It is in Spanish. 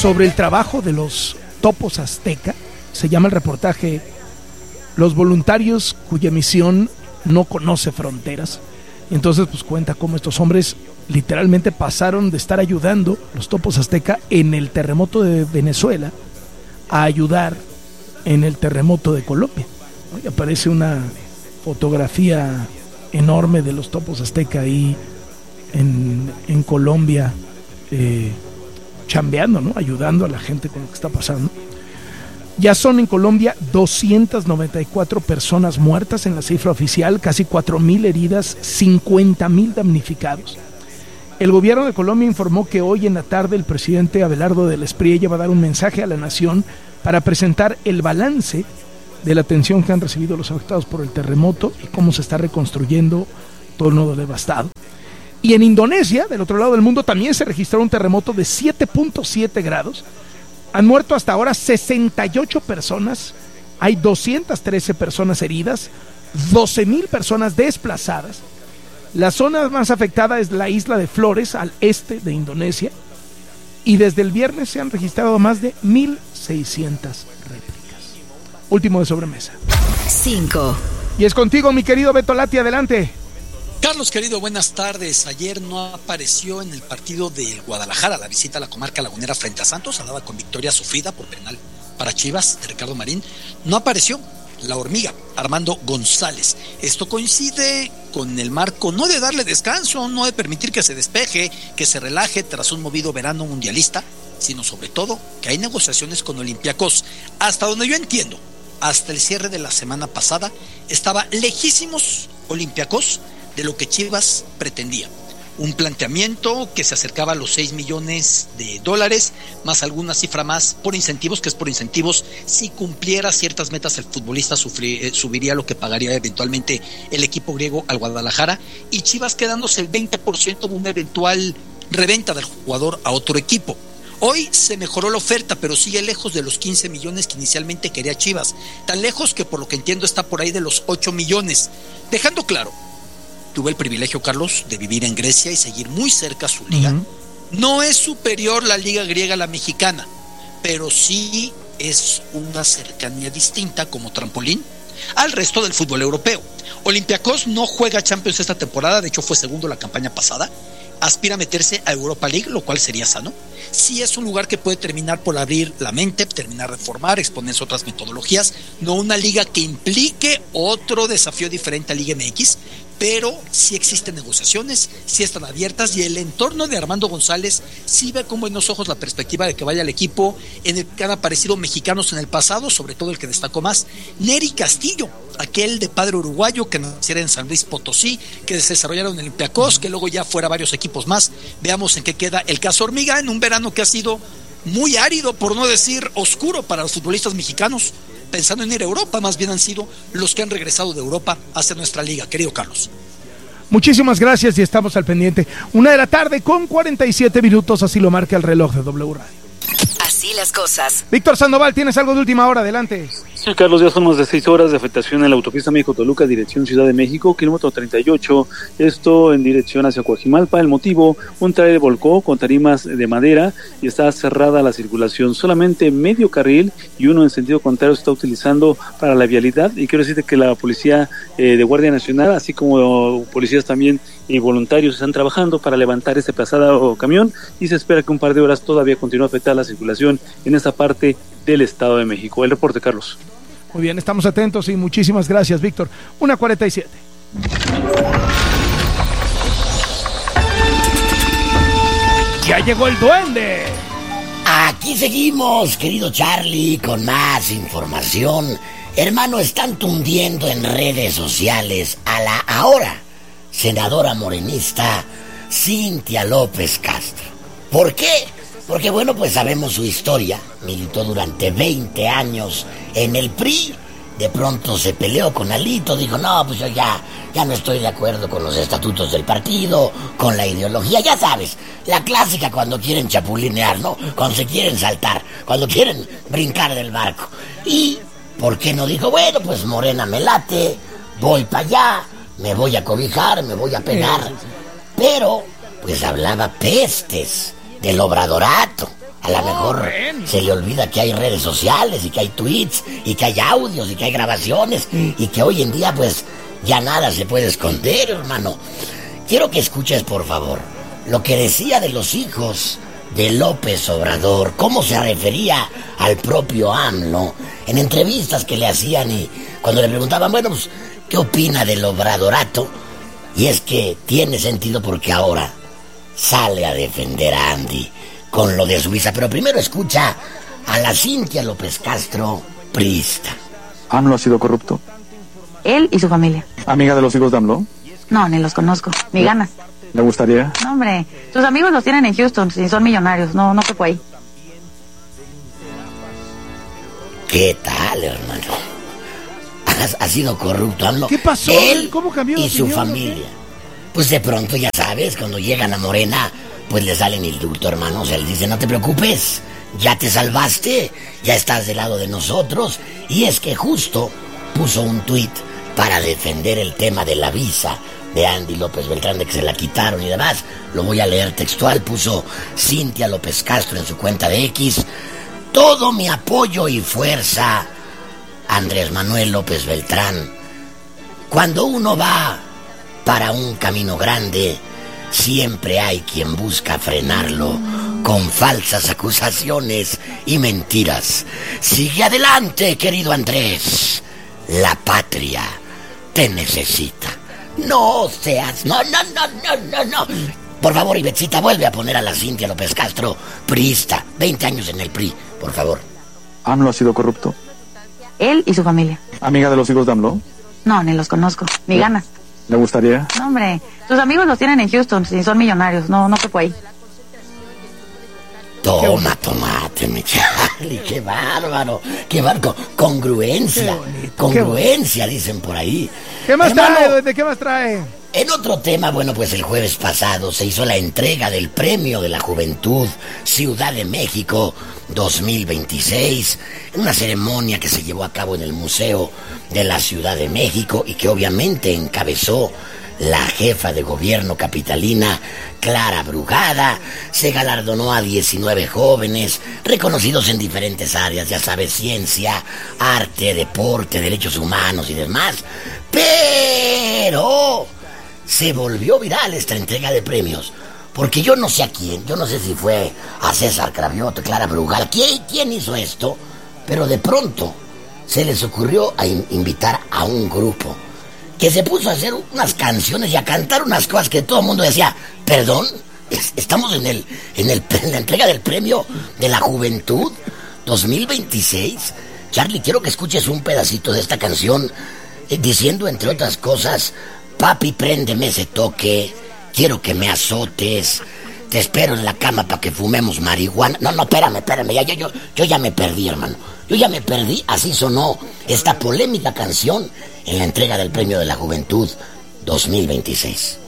sobre el trabajo de los topos azteca. Se llama el reportaje Los voluntarios cuya misión no conoce fronteras. Y entonces pues cuenta cómo estos hombres literalmente pasaron de estar ayudando los topos azteca en el terremoto de Venezuela a ayudar en el terremoto de Colombia. Y aparece una fotografía enorme de los topos azteca ahí en Colombia, chambeando, ¿no? Ayudando a la gente con lo que está pasando. Ya son en Colombia 294 personas muertas en la cifra oficial, casi 4,000 heridas, 50,000 damnificados. El gobierno de Colombia informó que hoy en la tarde el presidente Abelardo del Espriella va a dar un mensaje a la nación para presentar el balance de la atención que han recibido los afectados por el terremoto y cómo se está reconstruyendo todo el nodo devastado. Y en Indonesia, del otro lado del mundo, también se registró un terremoto de 7.7 grados. Han muerto hasta ahora 68 personas, hay 213 personas heridas, 12,000 personas desplazadas. La zona más afectada es la isla de Flores, al este de Indonesia, y desde el viernes se han registrado más de 1,600 réplicas. Último de sobremesa. 5. Y es contigo, mi querido Beto Lati, adelante. Carlos, querido, buenas tardes. Ayer no apareció en el partido de Guadalajara, la visita a la comarca lagunera frente a Santos, hablaba con victoria sufrida por penal para Chivas de Ricardo Marín. No apareció la hormiga, Armando González. Esto coincide con el marco no de darle descanso, no de permitir que se despeje, que se relaje tras un movido verano mundialista, sino sobre todo que hay negociaciones con Olympiacos. Hasta donde yo entiendo, hasta el cierre de la semana pasada, estaba lejísimos Olympiacos de lo que Chivas pretendía. Un planteamiento que se acercaba a los 6 millones de dólares, más alguna cifra más por incentivos, que es por incentivos. Si cumpliera ciertas metas, el futbolista subiría lo que pagaría eventualmente el equipo griego al Guadalajara, y Chivas quedándose el 20% de una eventual reventa del jugador a otro equipo. Hoy se mejoró la oferta, pero sigue lejos de los 15 millones que inicialmente quería Chivas. Tan lejos que por lo que entiendo está por ahí de los 8 millones. Dejando claro, tuve el privilegio, Carlos, de vivir en Grecia y seguir muy cerca su liga. No es superior la liga griega a la mexicana, pero sí es una cercanía distinta como trampolín al resto del fútbol europeo. Olympiacos no juega Champions esta temporada, de hecho fue segundo la campaña pasada. Aspira a meterse a Europa League, lo cual sería sano. Sí es un lugar que puede terminar por abrir la mente, terminar de formar, exponerse a otras metodologías, no una liga que implique otro desafío diferente a Liga MX, pero sí existen negociaciones, sí están abiertas, y el entorno de Armando González sí ve con buenos ojos la perspectiva de que vaya al equipo en el que han aparecido mexicanos en el pasado, sobre todo el que destacó más, Nery Castillo, aquel de padre uruguayo que naciera en San Luis Potosí, que se desarrollaron en Olympiacos, que luego ya fuera varios equipos más. Veamos en qué queda el caso Hormiga en un verano que ha sido muy árido, por no decir oscuro, para los futbolistas mexicanos. Pensando en ir a Europa, más bien han sido los que han regresado de Europa hacia nuestra liga, querido Carlos. Muchísimas gracias y estamos al pendiente. 1:47 p.m, así lo marca el reloj de W Radio. Así las cosas. Víctor Sandoval, tienes algo de última hora, adelante. Sí, Carlos, ya son más de 6 horas de afectación en la autopista México-Toluca, dirección Ciudad de México, kilómetro 38, esto en dirección hacia Coajimalpa. El motivo, un tráiler volcó con tarimas de madera y está cerrada la circulación, solamente medio carril y uno en sentido contrario se está utilizando para la vialidad. Y quiero decirte que la policía de Guardia Nacional, así como policías también y voluntarios, están trabajando para levantar este pesado camión, y se espera que un par de horas todavía continúe afectada la circulación en esta parte del Estado de México. El reporte, Carlos. Muy bien, estamos atentos y muchísimas gracias, Víctor. 1:47. ¡Ya llegó el duende! Aquí seguimos, querido Charlie, con más información. Hermano, están tundiendo en redes sociales a la ahora senadora morenista Cintia López Castro. ¿Por qué? Porque, bueno, pues sabemos su historia. Militó durante 20 años en el PRI. De pronto se peleó con Alito. Dijo, no, pues yo ya no estoy de acuerdo con los estatutos del partido, con la ideología. Ya sabes, la clásica cuando quieren chapulinear, ¿no? Cuando se quieren saltar, cuando quieren brincar del barco. Y, ¿por qué no dijo, bueno, pues Morena me late, voy para allá, me voy a cobijar, me voy a pegar? Pero, pues hablaba pestes del obradorato. A lo mejor se le olvida que hay redes sociales y que hay tweets y que hay audios y que hay grabaciones y que hoy en día pues ya nada se puede esconder, hermano. Quiero que escuches, por favor, lo que decía de los hijos de López Obrador, cómo se refería al propio AMLO en entrevistas que le hacían y cuando le preguntaban, bueno, pues, ¿qué opina del obradorato? Y es que tiene sentido porque ahora sale a defender a Andy con lo de Suiza. Pero primero escucha a la Cintia López Castro, priista. ¿AMLO ha sido corrupto? Él y su familia. ¿Amiga de los hijos de AMLO? No, ni los conozco, ni ganas. ¿Le gustaría? No, hombre, sus amigos los tienen en Houston, si son millonarios, no quepo ahí. ¿Qué tal, hermano? ¿Ha sido corrupto AMLO? ¿Qué pasó? Él ¿Cómo cambió de y su opinión, familia. Pues de pronto, ya sabes, cuando llegan a Morena, pues le salen indulto, hermano. O sea, le dicen, no te preocupes, ya te salvaste, ya estás del lado de nosotros. Y es que justo puso un tuit para defender el tema de la visa de Andy López Beltrán, de que se la quitaron y demás. Lo voy a leer textual. Puso Cintia López Castro en su cuenta de X: todo mi apoyo y fuerza, Andrés Manuel López Beltrán. Cuando uno va para un camino grande, siempre hay quien busca frenarlo con falsas acusaciones y mentiras. Sigue adelante, querido Andrés. La patria te necesita. No seas... No. Por favor, Ivetsita, vuelve a poner a la Cintia López Castro, priista, 20 años en el PRI, por favor. ¿AMLO ha sido corrupto? Él y su familia. ¿Amiga de los hijos de AMLO? No, ni los conozco, ni ganas. ¿Le gustaría? No, hombre, sus amigos los tienen en Houston, si son millonarios, no quepo ahí. Toma, tomate, mi Charlie, qué bárbaro, qué bárbaro, congruencia, congruencia, dicen por ahí. ¿Qué más Hermano, trae? ¿De qué más trae? En otro tema, bueno, pues el jueves pasado se hizo la entrega del Premio de la Juventud Ciudad de México 2026, una ceremonia que se llevó a cabo en el Museo de la Ciudad de México y que obviamente encabezó la jefa de gobierno capitalina, Clara Brugada. Se galardonó a 19 jóvenes reconocidos en diferentes áreas, ya sabes, ciencia, arte, deporte, derechos humanos y demás. Pero se volvió viral esta entrega de premios, porque yo no sé a quién, yo no sé si fue a César Cravioto, Clara Brugada, ¿quién hizo esto? Pero de pronto se les ocurrió a invitar a un grupo que se puso a hacer unas canciones y a cantar unas cosas que todo el mundo decía, perdón, estamos en la entrega del Premio de la Juventud 2026. Charlie, quiero que escuches un pedacito de esta canción, diciendo entre otras cosas: papi, préndeme ese toque, quiero que me azotes, te espero en la cama para que fumemos marihuana. No, espérame, yo ya me perdí, hermano. Yo ya me perdí. Así sonó esta polémica canción en la entrega del Premio de la Juventud 2026.